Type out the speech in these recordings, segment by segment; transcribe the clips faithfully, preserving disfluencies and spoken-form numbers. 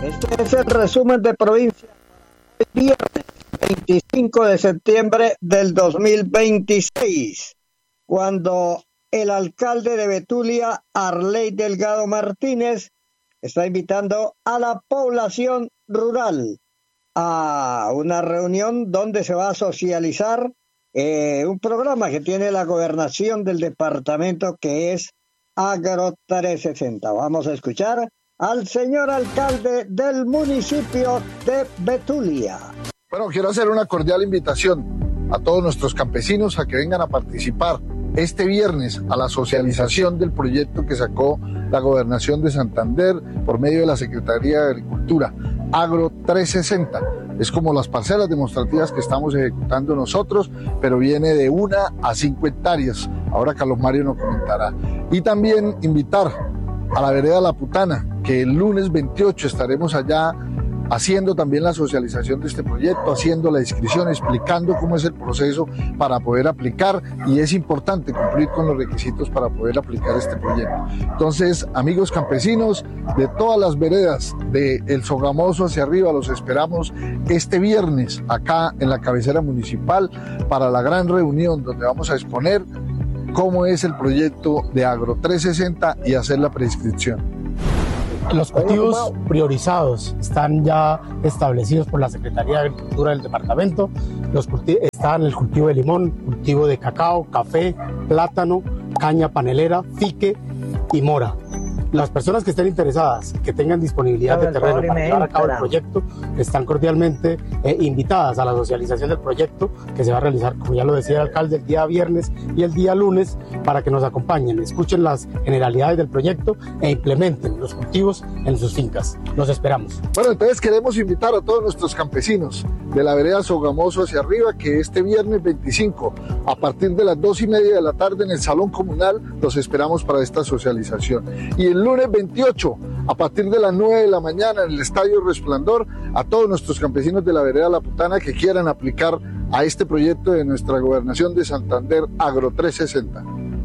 Este es el resumen de provincia. Viernes veinticinco de septiembre del dos mil veintiséis, cuando el alcalde de Betulia, Arley Delgado Martínez, está invitando a la población rural a una reunión donde se va a socializar eh, un programa que tiene la gobernación del departamento, que es Agro trescientos sesenta. Vamos a escuchar al señor alcalde del municipio de Betulia. Bueno, quiero hacer una cordial invitación a todos nuestros campesinos a que vengan a participar este viernes a la socialización del proyecto que sacó la Gobernación de Santander por medio de la Secretaría de Agricultura, Agro trescientos sesenta. Es como las parcelas demostrativas que estamos ejecutando nosotros, pero viene de una a cinco hectáreas. Ahora Carlos Mario nos comentará. Y también invitar a la vereda La Putana, que el lunes veintiocho estaremos allá haciendo también la socialización de este proyecto, haciendo la inscripción, explicando cómo es el proceso para poder aplicar, y es importante cumplir con los requisitos para poder aplicar este proyecto. Entonces, amigos campesinos de todas las veredas de El Sogamoso hacia arriba, los esperamos este viernes acá en la cabecera municipal para la gran reunión donde vamos a exponer cómo es el proyecto de Agro trescientos sesenta y hacer la prescripción. Los cultivos priorizados están ya establecidos por la Secretaría de Agricultura del departamento. Los culti- están el cultivo de limón, cultivo de cacao, café, plátano, caña panelera, fique y mora. Las personas que estén interesadas, que tengan disponibilidad de terreno para llevar a cabo el proyecto, están cordialmente eh, invitadas a la socialización del proyecto, que se va a realizar, como ya lo decía el alcalde, el día viernes y el día lunes, para que nos acompañen, escuchen las generalidades del proyecto e implementen los cultivos en sus fincas. Los esperamos. Bueno, entonces queremos invitar a todos nuestros campesinos de la vereda Sogamoso hacia arriba, que este viernes veinticinco, a partir de las dos y media de la tarde en el Salón Comunal, los esperamos para esta socialización. Y el lunes veintiocho, a partir de las nueve de la mañana en el Estadio Resplandor, a todos nuestros campesinos de la vereda La Putana que quieran aplicar a este proyecto de nuestra Gobernación de Santander, Agro trescientos sesenta.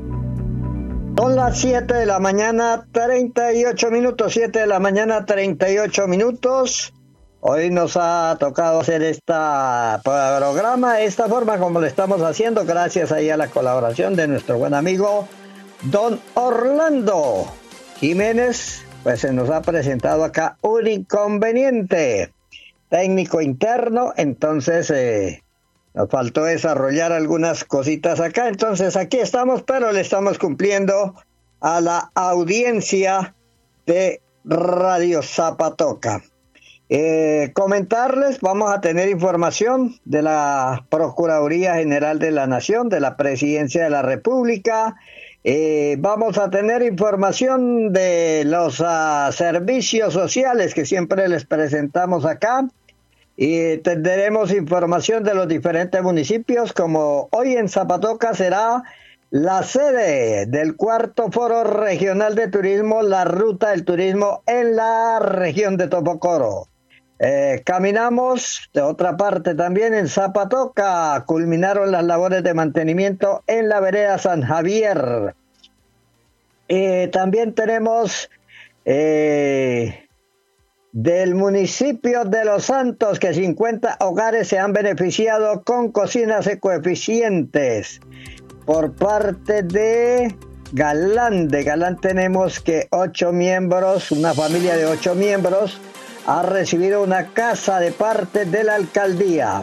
Son las siete de la mañana, treinta y ocho minutos, siete de la mañana, treinta y ocho minutos. Hoy nos ha tocado hacer este programa de esta forma como lo estamos haciendo, gracias ahí a la colaboración de nuestro buen amigo don Orlando Jiménez. Pues se nos ha presentado acá un inconveniente técnico interno, entonces eh, nos faltó desarrollar algunas cositas acá, entonces aquí estamos, pero le estamos cumpliendo a la audiencia de Radio Zapatoca. Eh, comentarles, vamos a tener información de la Procuraduría General de la Nación, de la Presidencia de la República. Eh, vamos a tener información de los uh, servicios sociales que siempre les presentamos acá, y tendremos información de los diferentes municipios, como hoy en Zapatoca será la sede del cuarto Foro Regional de Turismo, la Ruta del Turismo en la región de Topocoro. Eh, caminamos de otra parte también en Zapatoca, culminaron las labores de mantenimiento en la vereda San Javier. Eh, también tenemos eh, del municipio de Los Santos que cincuenta hogares se han beneficiado con cocinas ecoeficientes por parte de Galán. De Galán tenemos que ocho miembros, una familia de ocho miembros, ha recibido una casa de parte de la alcaldía.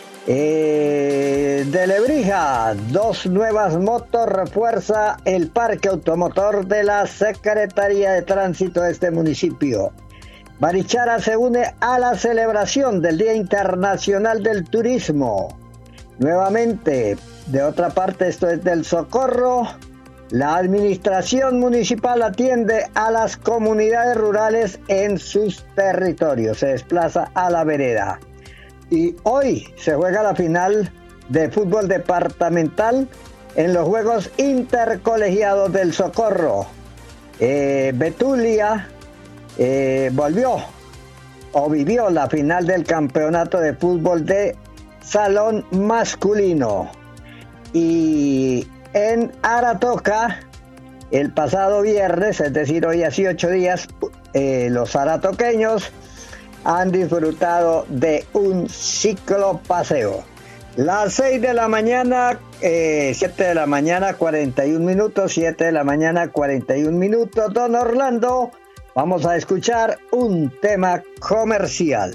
Eh, de Lebrija, dos nuevas motos refuerza el parque automotor de la Secretaría de Tránsito de este municipio. Barichara se une a la celebración del Día Internacional del Turismo. Nuevamente, de otra parte, esto es del Socorro. La administración municipal atiende a las comunidades rurales en sus territorios. Se desplaza a la vereda. Y hoy se juega la final de fútbol departamental en los Juegos Intercolegiados del Socorro. Eh, Betulia eh, volvió o vivió la final del campeonato de fútbol de salón masculino. Y en Aratoca, el pasado viernes, es decir, hoy hace ocho días, eh, los aratoqueños han disfrutado de un ciclopaseo. Las seis de la mañana, eh, siete de la mañana, cuarenta y un minutos, siete de la mañana, cuarenta y un minutos. Don Orlando, vamos a escuchar un tema comercial.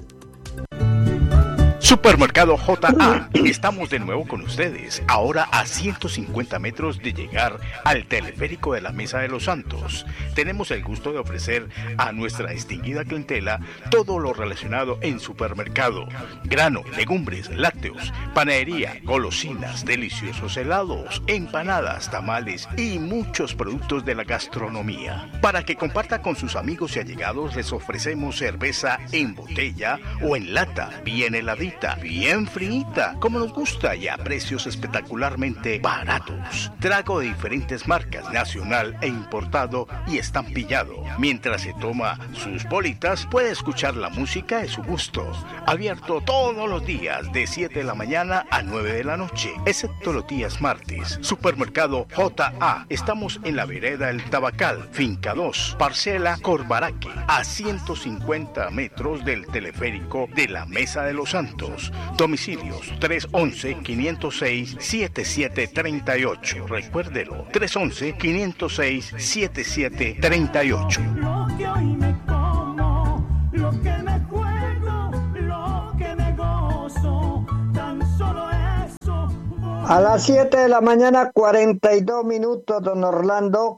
Supermercado J A, estamos de nuevo con ustedes, ahora a ciento cincuenta metros de llegar al teleférico de la Mesa de los Santos. Tenemos el gusto de ofrecer a nuestra distinguida clientela todo lo relacionado en supermercado: grano, legumbres, lácteos, panadería, golosinas, deliciosos helados, empanadas, tamales y muchos productos de la gastronomía. Para que comparta con sus amigos y allegados, les ofrecemos cerveza en botella o en lata, bien heladita, bien frita, como nos gusta y a precios espectacularmente baratos. Trago de diferentes marcas, nacional e importado y estampillado. Mientras se toma sus bolitas, puede escuchar la música de su gusto. Abierto todos los días de siete de la mañana a nueve de la noche, excepto los días martes. Supermercado J A. Estamos en la vereda El Tabacal, Finca dos, Parcela Corbaraque, a ciento cincuenta metros del teleférico de la Mesa de los Santos. Domicilios tres once, quinientos seis, setenta y siete treinta y ocho. Recuérdelo, tres once, quinientos seis, setenta y siete treinta y ocho. Lo que hoy me como, lo que me juego, lo que me gozo, tan solo eso. A las siete de la mañana, cuarenta y dos minutos, don Orlando.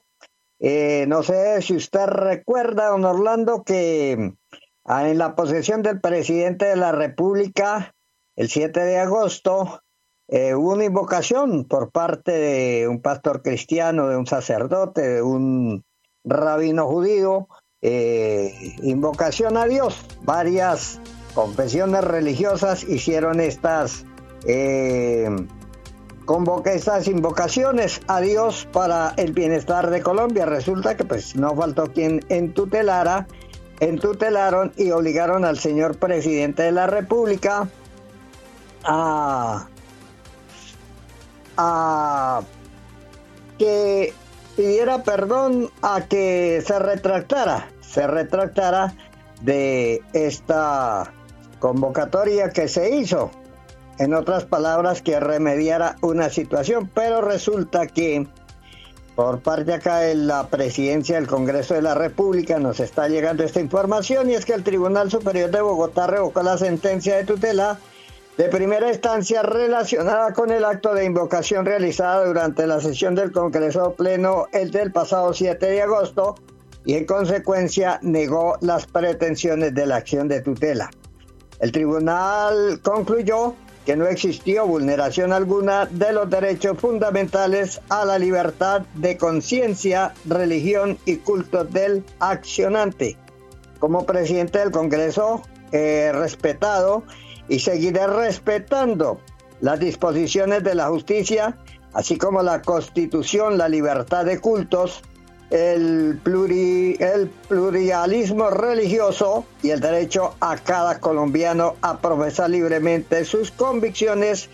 Eh, no sé si usted recuerda, don Orlando, que en la posesión del presidente de la República, el siete de agosto, eh, hubo una invocación por parte de un pastor cristiano, de un sacerdote, de un rabino judío, eh, invocación a Dios. Varias confesiones religiosas hicieron estas, eh, convoca estas invocaciones a Dios para el bienestar de Colombia. Resulta que pues no faltó quien entutelara, entutelaron y obligaron al señor presidente de la República a, a que pidiera perdón, a que se retractara, se retractara de esta convocatoria que se hizo. En otras palabras, que remediara una situación, pero resulta que por parte acá de la presidencia del Congreso de la República nos está llegando esta información, y es que el Tribunal Superior de Bogotá revocó la sentencia de tutela de primera instancia relacionada con el acto de invocación realizada durante la sesión del Congreso Pleno el del pasado siete de agosto, y en consecuencia negó las pretensiones de la acción de tutela. El tribunal concluyó que no existió vulneración alguna de los derechos fundamentales a la libertad de conciencia, religión y culto del accionante. Como presidente del Congreso, he respetado y seguiré respetando las disposiciones de la justicia, así como la Constitución, la libertad de cultos, el, pluri, el pluralismo religioso y el derecho a cada colombiano a profesar libremente sus convicciones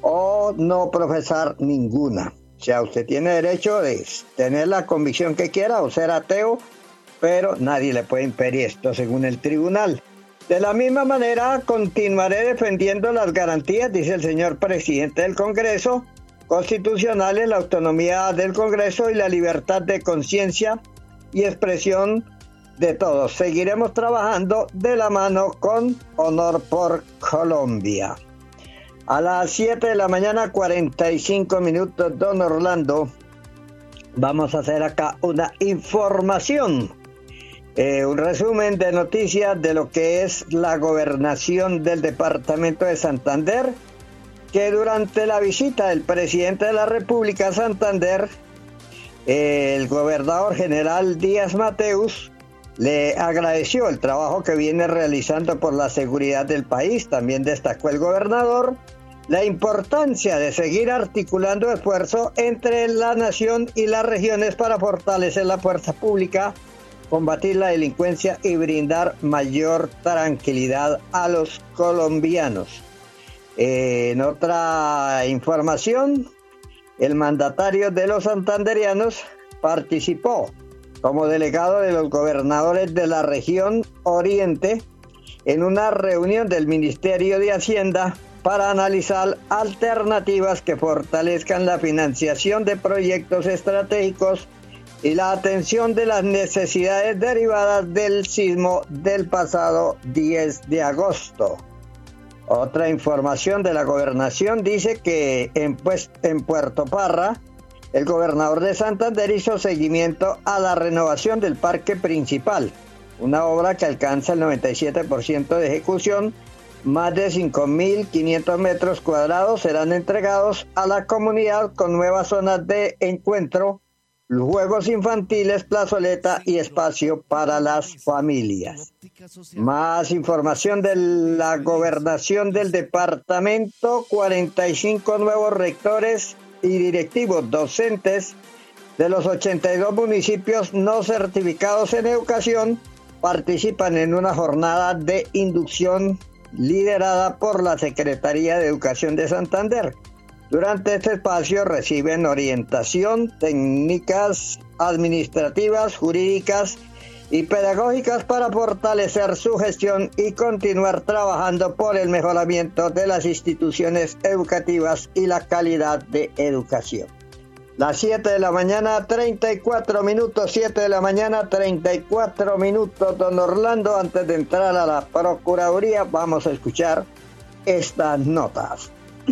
o no profesar ninguna. O sea, usted tiene derecho de tener la convicción que quiera o ser ateo, pero nadie le puede impedir esto según el tribunal. De la misma manera, continuaré defendiendo las garantías, dice el señor presidente del Congreso, constitucionales, la autonomía del Congreso y la libertad de conciencia y expresión de todos. Seguiremos trabajando de la mano con Honor por Colombia. A las siete de la mañana, cuarenta y cinco minutos, don Orlando, vamos a hacer acá una información, eh, un resumen de noticias de lo que es la gobernación del departamento de Santander, que durante la visita del presidente de la República a Santander, el gobernador general Díaz Mateus le agradeció el trabajo que viene realizando por la seguridad del país. También destacó el gobernador la importancia de seguir articulando esfuerzos entre la nación y las regiones para fortalecer la fuerza pública, combatir la delincuencia y brindar mayor tranquilidad a los colombianos. Eh, en otra información, el mandatario de los santanderianos participó como delegado de los gobernadores de la región Oriente en una reunión del Ministerio de Hacienda para analizar alternativas que fortalezcan la financiación de proyectos estratégicos y la atención de las necesidades derivadas del sismo del pasado diez de agosto. Otra información de la gobernación dice que en, pues, en Puerto Parra, el gobernador de Santander hizo seguimiento a la renovación del parque principal, una obra que alcanza el noventa y siete por ciento de ejecución. Más de cinco mil quinientos metros cuadrados serán entregados a la comunidad con nuevas zonas de encuentro, juegos infantiles, plazoleta y espacio para las familias. Más información de la gobernación del departamento: cuarenta y cinco nuevos rectores y directivos docentes de los ochenta y dos municipios no certificados en educación participan en una jornada de inducción liderada por la Secretaría de Educación de Santander. Durante este espacio reciben orientación, técnicas administrativas, jurídicas y pedagógicas para fortalecer su gestión y continuar trabajando por el mejoramiento de las instituciones educativas y la calidad de educación. Las siete de la mañana, treinta y cuatro minutos, siete de la mañana, treinta y cuatro minutos, don Orlando. Antes de entrar a la Procuraduría, vamos a escuchar estas notas.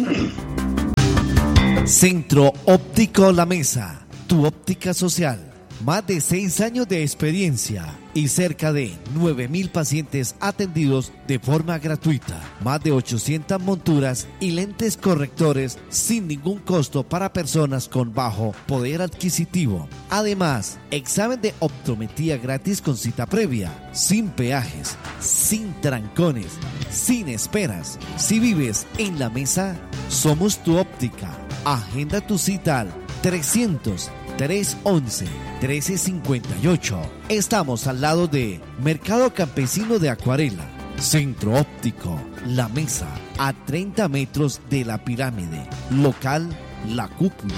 Centro Óptico La Mesa, tu óptica social. Más de seis años de experiencia y cerca de nueve mil pacientes atendidos de forma gratuita. Más de ochocientas monturas y lentes correctores sin ningún costo para personas con bajo poder adquisitivo. Además, examen de optometría gratis con cita previa, sin peajes, sin trancones, sin esperas. Si vives en La Mesa, somos tu óptica. Agenda tu cita al trescientos, trescientos once, trece cincuenta y ocho. Estamos al lado de Mercado Campesino de Acuarela. Centro Óptico La Mesa, a treinta metros de la pirámide. Local La Cúpula.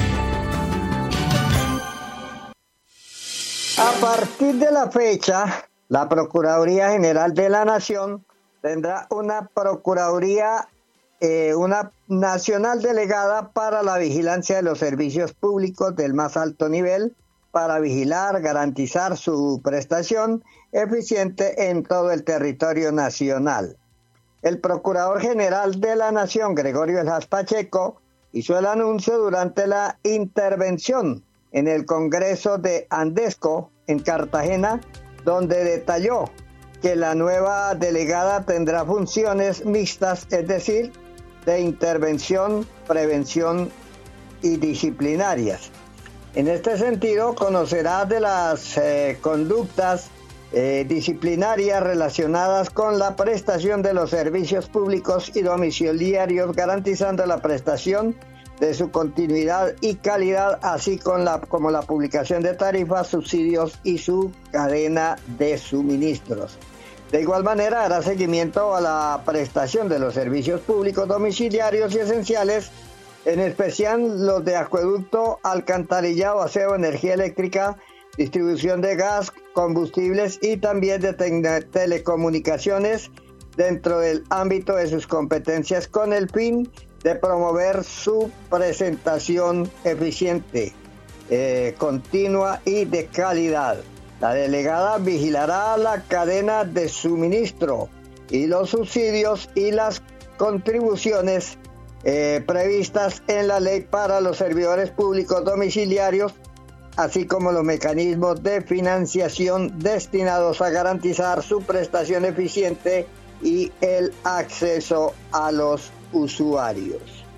A partir de la fecha, la Procuraduría General de la Nación tendrá una Procuraduría Eh, una nacional delegada para la vigilancia de los servicios públicos del más alto nivel, para vigilar, garantizar su prestación eficiente en todo el territorio nacional. El Procurador General de la Nación, Gregorio Eljas Pacheco, hizo el anuncio durante la intervención en el Congreso de Andesco en Cartagena, donde detalló que la nueva delegada tendrá funciones mixtas, es decir, de intervención, prevención y disciplinarias. En este sentido, conocerá de las eh, conductas eh, disciplinarias relacionadas con la prestación de los servicios públicos y domiciliarios, garantizando la prestación de su continuidad y calidad, así con la, como la publicación de tarifas, subsidios y su cadena de suministros. De igual manera, hará seguimiento a la prestación de los servicios públicos domiciliarios y esenciales, en especial los de acueducto, alcantarillado, aseo, energía eléctrica, distribución de gas, combustibles y también de te- telecomunicaciones, dentro del ámbito de sus competencias, con el fin de promover su presentación eficiente, eh, continua y de calidad. La delegada vigilará la cadena de suministro y los subsidios y las contribuciones eh, previstas en la ley para los servidores públicos domiciliarios, así como los mecanismos de financiación destinados a garantizar su prestación eficiente y el acceso a los usuarios.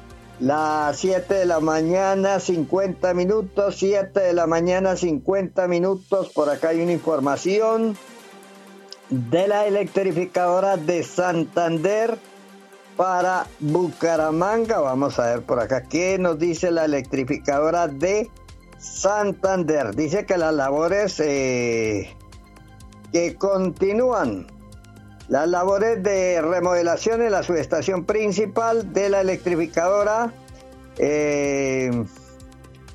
Las siete de la mañana, cincuenta minutos, siete de la mañana, cincuenta minutos. Por acá hay una información de la electrificadora de Santander para Bucaramanga. Vamos a ver por acá qué nos dice la electrificadora de Santander. Dice que las labores eh, que continúan, las labores de remodelación en la subestación principal de la electrificadora, eh,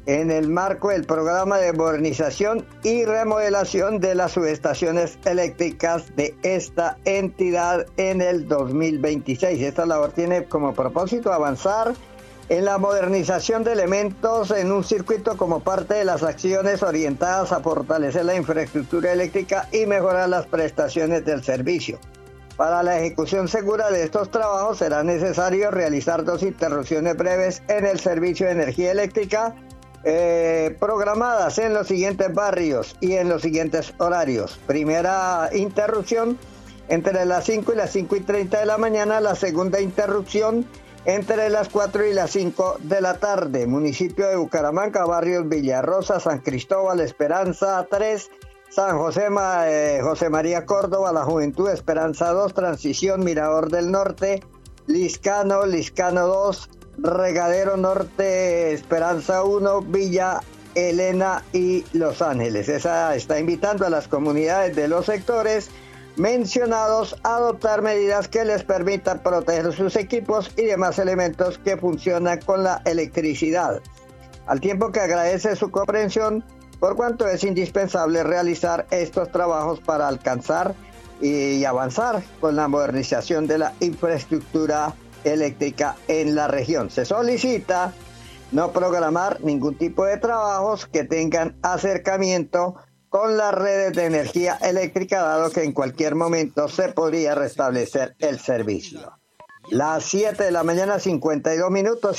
en el marco del programa de modernización y remodelación de las subestaciones eléctricas de esta entidad en el dos mil veintiséis. Esta labor tiene como propósito avanzar en la modernización de elementos en un circuito como parte de las acciones orientadas a fortalecer la infraestructura eléctrica y mejorar las prestaciones del servicio. Para la ejecución segura de estos trabajos será necesario realizar dos interrupciones breves en el servicio de energía eléctrica eh, programadas en los siguientes barrios y en los siguientes horarios. Primera interrupción entre las cinco y las cinco y treinta de la mañana, la segunda interrupción entre las cuatro y las cinco de la tarde. Municipio de Bucaramanga, barrios Villarrosa, San Cristóbal, Esperanza tres, San José, eh, José María Córdoba, La Juventud, Esperanza dos, Transición, Mirador del Norte, Liscano, Liscano dos, Regadero Norte, Esperanza uno, Villa Elena y Los Ángeles. Esa está invitando a las comunidades de los sectores mencionados a adoptar medidas que les permitan proteger sus equipos y demás elementos que funcionan con la electricidad. Al tiempo que agradece su comprensión, por cuanto es indispensable realizar estos trabajos para alcanzar y avanzar con la modernización de la infraestructura eléctrica en la región. Se solicita no programar ningún tipo de trabajos que tengan acercamiento con las redes de energía eléctrica, dado que en cualquier momento se podría restablecer el servicio. Las siete de la mañana, cincuenta y dos minutos.